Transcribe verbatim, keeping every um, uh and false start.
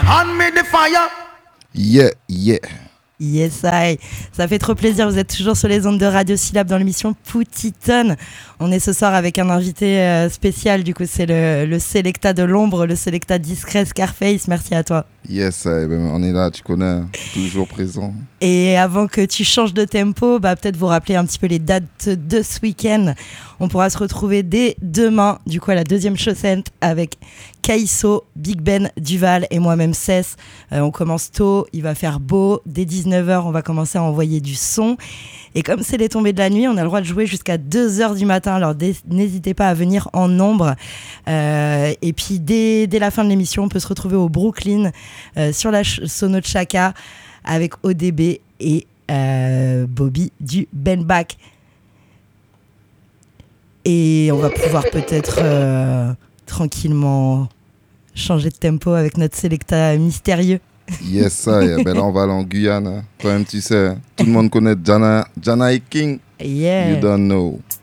hand me the fire. Yeah, yeah. Yes, I. Ça fait trop plaisir. Vous êtes toujours sur les ondes de Radio Syllab dans l'émission Poutiton. On est ce soir avec un invité euh, spécial. Du coup, c'est le, le Selecta de l'ombre, le Selecta discret Scarface. Merci à toi. Yes, I, ben, on est là, tu connais, toujours présent. Et avant que tu changes de tempo, bah, peut-être vous rappeler un petit peu les dates de ce week-end. On pourra se retrouver dès demain, du coup, à la deuxième chaussette avec Kaiso, Big Ben, Duval et moi-même Cess. Euh, on commence tôt, il va faire beau. Dès dix-neuf heures, on va commencer à envoyer du son. Et comme c'est les tombées de la nuit, on a le droit de jouer jusqu'à deux heures du matin. Alors dé- n'hésitez pas à venir en nombre. Euh, et puis dès, dès la fin de l'émission, on peut se retrouver au Brooklyn euh, sur la ch- Sono de Chaka avec O D B et euh, Bobby du Ben Back. Et on va pouvoir peut-être euh, tranquillement changer de tempo avec notre Selecta mystérieux. Yes, ça. Ben là, on va aller en Guyane. Toi-même, tu sais, tout le monde connaît Jana, Jana et King. Yeah. You don't know.